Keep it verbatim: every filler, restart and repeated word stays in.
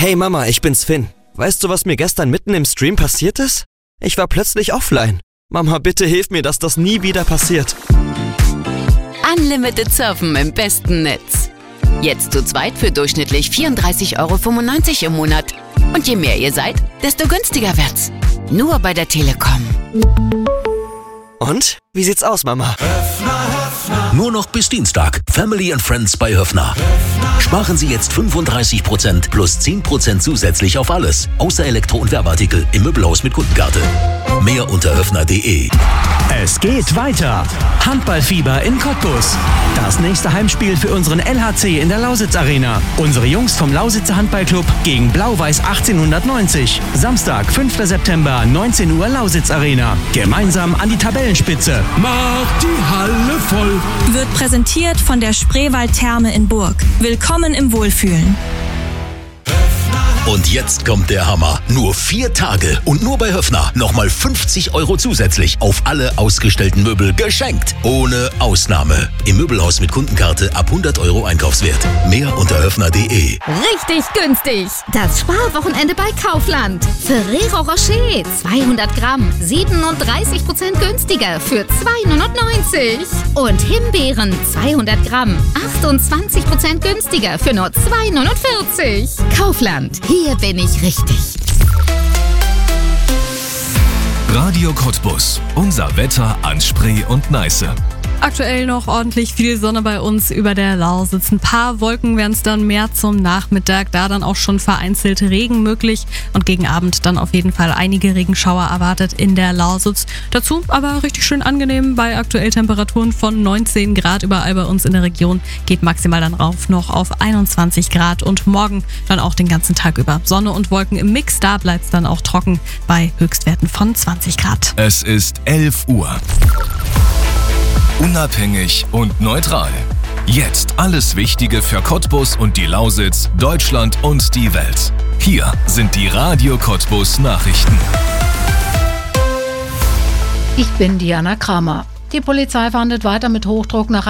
Hey Mama, ich bin's Finn. Weißt du, was mir gestern mitten im Stream passiert ist? Ich war plötzlich offline. Mama, bitte hilf mir, dass das nie wieder passiert. Unlimited Surfen im besten Netz. Jetzt zu zweit für durchschnittlich vierunddreißig Euro fünfundneunzig im Monat. Und je mehr ihr seid, desto günstiger wird's. Nur bei der Telekom. Und? Wie sieht's aus, Mama? Nur noch bis Dienstag. Family and Friends bei Höffner. Sparen Sie jetzt fünfunddreißig Prozent plus zehn Prozent zusätzlich auf alles. Außer Elektro- und Werbeartikel im Möbelhaus mit Kundenkarte. Mehr unter höffner punkt de. Es geht weiter. Handballfieber in Cottbus. Das nächste Heimspiel für unseren L H C in der Lausitz Arena. Unsere Jungs vom Lausitzer Handballclub gegen Blau-Weiß achtzehnhundertneunzig. Samstag, fünfter September, neunzehn Uhr Lausitz Arena. Gemeinsam an die Tabellenspitze. Macht die Halle voll. Wird präsentiert von der Spreewald Therme in Burg. Willkommen im Wohlfühlen. Und jetzt kommt der Hammer. Nur vier Tage und nur bei Höffner nochmal fünfzig Euro zusätzlich auf alle ausgestellten Möbel geschenkt. Ohne Ausnahme. Im Möbelhaus mit Kundenkarte ab hundert Euro Einkaufswert. Mehr unter höffner punkt de. Richtig günstig. Das Sparwochenende bei Kaufland. Ferrero Rocher zweihundert Gramm. siebenunddreißig Prozent günstiger für zwei neunundneunzig. Und Himbeeren zweihundert Gramm. achtundzwanzig Prozent günstiger für nur zwei neunundvierzig. Kaufland. Hier bin ich richtig. Radio Cottbus. Unser Wetter an Spree und Neiße. Aktuell noch ordentlich viel Sonne bei uns über der Lausitz. Ein paar Wolken werden es dann mehr zum Nachmittag, da dann auch schon vereinzelt Regen möglich und gegen Abend dann auf jeden Fall einige Regenschauer erwartet in der Lausitz. Dazu aber richtig schön angenehm bei aktuell Temperaturen von neunzehn Grad überall bei uns in der Region. Geht maximal dann rauf noch auf einundzwanzig Grad und morgen dann auch den ganzen Tag über Sonne und Wolken im Mix. Da bleibt es dann auch trocken bei Höchstwerten von zwanzig Grad. Es ist elf Uhr. Unabhängig und neutral. Jetzt alles Wichtige für Cottbus und die Lausitz, Deutschland und die Welt. Hier sind die Radio Cottbus Nachrichten. Ich bin Diana Kramer. Die Polizei fahndet weiter mit Hochdruck nach